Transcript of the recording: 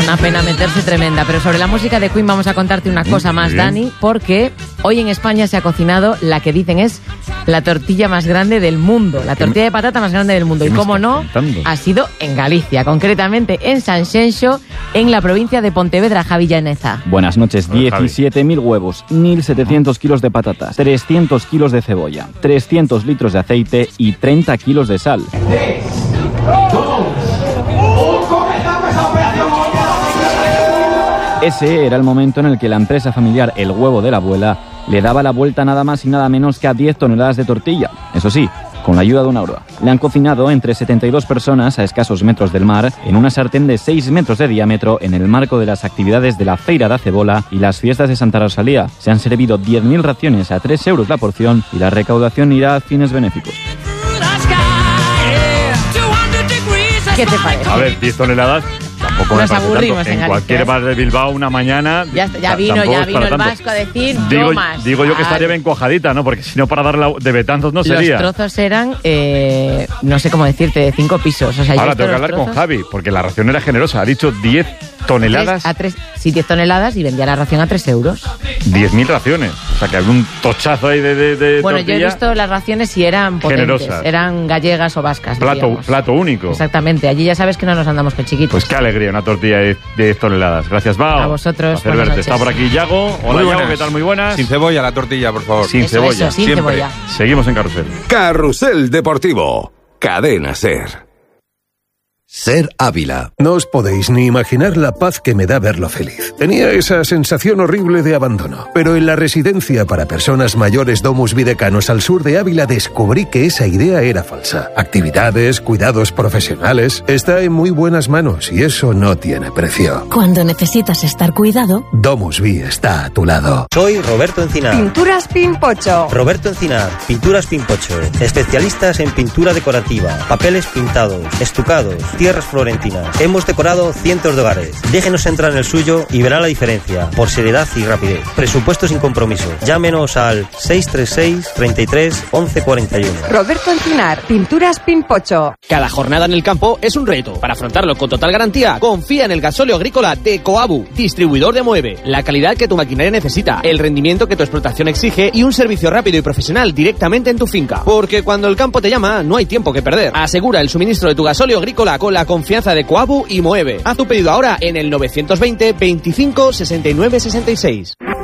una pena meterse tremenda. Pero sobre la música de Queen vamos a contarte una cosa más, Dani, porque hoy en España se ha cocinado la que dicen es la tortilla más grande del mundo, la tortilla de patata más grande del mundo. Y cómo no, ha sido en Galicia, concretamente en Sanxenxo, en la provincia de Pontevedra. Javi Llaneza. Buenas noches. 17.000 huevos, 1.700 kilos de patatas, 300 kilos de cebolla, 300 litros de aceite y 30 kilos de sal. 3, 2, 1, comenzamos esa operación. Ese era el momento en el que la empresa familiar El Huevo de la Abuela le daba la vuelta nada más y nada menos que a 10 toneladas de tortilla. Eso sí, con la ayuda de una grúa. Le han cocinado entre 72 personas a escasos metros del mar en una sartén de 6 metros de diámetro en el marco de las actividades de la Feira da Cebola y las fiestas de Santa Rosalía. Se han servido 10.000 raciones a 3 euros la porción y la recaudación irá a fines benéficos. ¿Qué te parece? A ver, 10 toneladas... Tampoco nos aburrimos en cualquier bar de Bilbao una mañana. Ya vino el vasco a decir más. Digo yo que estaría bien cuajadita, ¿no? Porque si no, para darla de betanzos no sería. Los trozos eran, no sé cómo decirte, de 5 pisos. O sea, ahora tengo que hablar con Javi, porque la ración era generosa. Ha dicho 10 toneladas. 10 toneladas y vendía la ración a 3 euros. 10.000 raciones. O sea, que había un tochazo ahí de bueno, tortilla. yo he visto las raciones y eran potentes. Generosas. Eran gallegas o vascas. Plato único. Exactamente. Allí ya sabes que no nos andamos con chiquitos. Pues qué alegría, una tortilla de 10 toneladas. Gracias, Bao. A vosotros. Buenas noches. Está por aquí Yago. Hola, Yago, ¿qué tal? Muy buenas. Sin cebolla la tortilla, por favor. Sin cebolla. Sin cebolla. Seguimos en Carrusel. Carrusel Deportivo. Cadena SER. SER Ávila. No os podéis ni imaginar la paz que me da verlo feliz. Tenía esa sensación horrible de abandono. Pero en la residencia para personas mayores Domus Videcanos al sur de Ávila descubrí que esa idea era falsa. Actividades, cuidados profesionales, está en muy buenas manos y eso no tiene precio. Cuando necesitas estar cuidado, Domus Vi está a tu lado. Soy Roberto Encinar. Pinturas Pimpocho. Roberto Encinar, Pinturas Pimpocho. Especialistas en pintura decorativa, papeles pintados, estucados, tierras florentinas. Hemos decorado cientos de hogares. Déjenos entrar en el suyo y verá la diferencia, por seriedad y rapidez. Presupuesto sin compromiso. Llámenos al 636 33 11 41. Roberto Encinar, Pinturas Pimpocho. Cada jornada en el campo es un reto. Para afrontarlo con total garantía, confía en el gasóleo agrícola de Coabu, distribuidor de Moeve. La calidad que tu maquinaria necesita, el rendimiento que tu explotación exige y un servicio rápido y profesional directamente en tu finca. Porque cuando el campo te llama, no hay tiempo que perder. Asegura el suministro de tu gasóleo agrícola con la confianza de Coabu y Moeve. Haz tu pedido ahora en el 920 25 69 66.